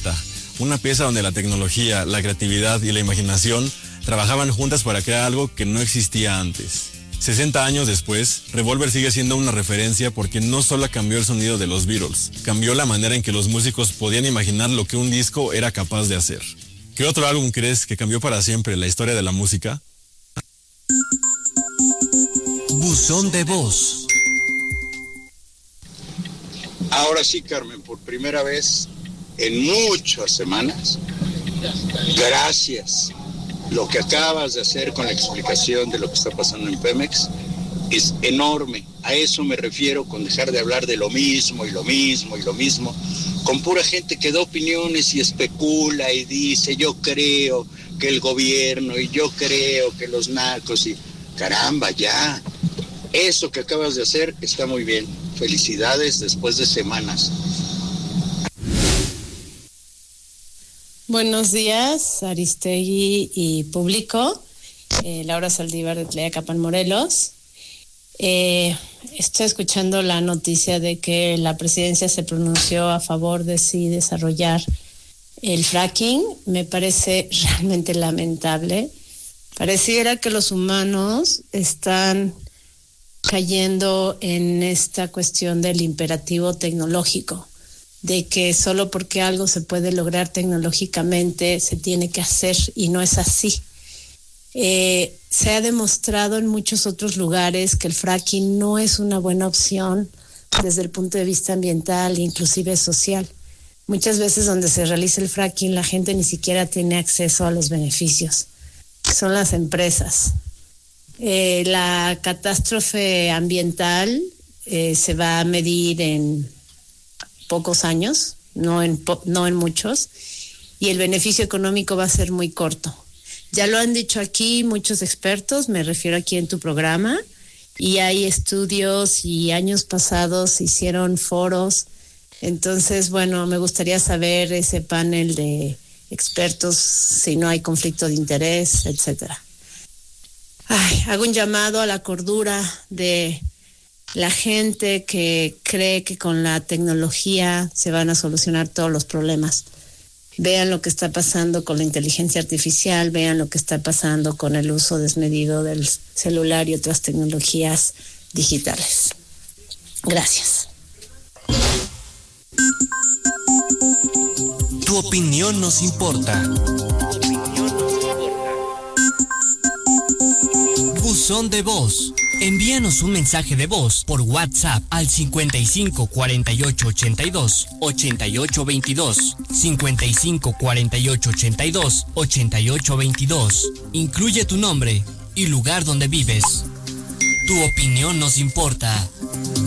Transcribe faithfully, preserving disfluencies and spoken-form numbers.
perfecta. Una pieza donde la tecnología, la creatividad y la imaginación trabajaban juntas para crear algo que no existía antes. sesenta años después, Revolver sigue siendo una referencia porque no solo cambió el sonido de los Beatles, cambió la manera en que los músicos podían imaginar lo que un disco era capaz de hacer. ¿Qué otro álbum crees que cambió para siempre la historia de la música? Buzón de voz. Ahora sí, Carmen, por primera vez en muchas semanas, gracias. Lo que acabas de hacer con la explicación de lo que está pasando en Pemex es enorme. A eso me refiero con dejar de hablar de lo mismo y lo mismo y lo mismo, con pura gente que da opiniones y especula y dice yo creo que el gobierno y yo creo que los narcos y caramba, ya. Eso que acabas de hacer está muy bien. Felicidades después de semanas. Buenos días, Aristegui y público. Eh, Laura Saldívar de Tlayacapan, Morelos. Eh, estoy escuchando la noticia de que la presidencia se pronunció a favor de sí desarrollar el fracking. Me parece realmente lamentable. Pareciera que los humanos están cayendo en esta cuestión del imperativo tecnológico, de que solo porque algo se puede lograr tecnológicamente se tiene que hacer, y no es así. Eh, se ha demostrado en muchos otros lugares que el fracking no es una buena opción desde el punto de vista ambiental e inclusive social. Muchas veces donde se realiza el fracking la gente ni siquiera tiene acceso a los beneficios. Son las empresas. Eh, la catástrofe ambiental eh, se va a medir en pocos años, no en, po- no en muchos, y el beneficio económico va a ser muy corto. Ya lo han dicho aquí muchos expertos, me refiero aquí en tu programa, y hay estudios y años pasados se hicieron foros. Entonces, bueno, me gustaría saber ese panel de expertos, si no hay conflicto de interés, etcétera. Ay, hago un llamado a la cordura de la gente que cree que con la tecnología se van a solucionar todos los problemas. Vean lo que está pasando con la inteligencia artificial, vean lo que está pasando con el uso desmedido del celular y otras tecnologías digitales. Gracias. Tu opinión nos importa. Buzón de voz. Envíanos un mensaje de voz por WhatsApp al cincuenta y cinco cuarenta y ocho ochenta y dos ochenta y ocho veintidós, cincuenta y cinco cuarenta y ocho ochenta y dos ochenta y ocho veintidós. Incluye tu nombre y lugar donde vives. Tu opinión nos importa.